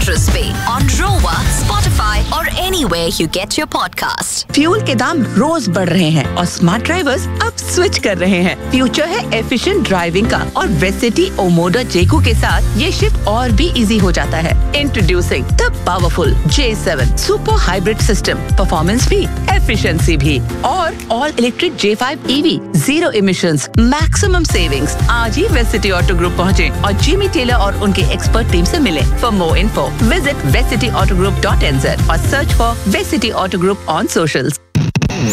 mattress पे on Rowa, Spotify और anywhere you get your podcast. Fuel के दाम रोज बढ़ रहे हैं और स्मार्ट ड्राइवर्स अब स्विच कर रहे हैं। फ्यूचर है एफिशिएंट ड्राइविंग का और वेसिटी ओमोडा जेकू के साथ ये शिफ्ट और भी इजी हो जाता है। Introducing the powerful J7 super hybrid system, performance भी, एफिशिएंसी भी और all electric J5 EV, zero emissions, maximum savings. आज ही वेसिटी ऑटो ग्रुप पहुँचे और जिमी टेलर और उनके एक्सपर्ट टीम से मिले। For more info visit vecityautogroup.nz और search for Vecity Auto Group on socials.